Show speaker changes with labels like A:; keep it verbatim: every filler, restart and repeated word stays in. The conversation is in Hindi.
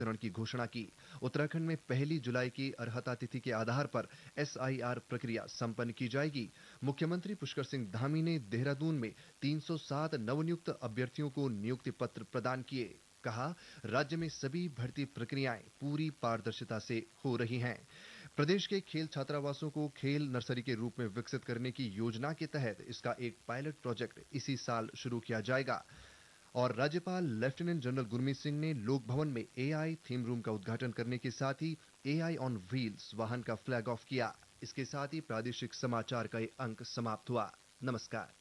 A: वितरण की घोषणा की। उत्तराखंड में पहली जुलाई की अर्हता तिथि के आधार पर एस आई आर प्रक्रिया संपन्न की जाएगी। मुख्यमंत्री पुष्कर सिंह धामी ने देहरादून में तीन सौ सात नवनियुक्त अभ्यर्थियों को नियुक्ति पत्र प्रदान किए। कहा, राज्य में सभी भर्ती प्रक्रियाएं पूरी पारदर्शिता से हो रही हैं। प्रदेश के खेल छात्रावासों को खेल नर्सरी के रूप में विकसित करने की योजना के तहत इसका एक पायलट प्रोजेक्ट इसी साल शुरू किया जाएगा। और राज्यपाल लेफ्टिनेंट जनरल गुरमीत सिंह ने लोक भवन में ए आई थीम रूम का उद्घाटन करने के साथ ही ए आई ऑन व्हील्स वाहन का फ्लैग ऑफ किया। इसके साथ ही प्रादेशिक समाचार का ये अंक समाप्त हुआ। नमस्कार।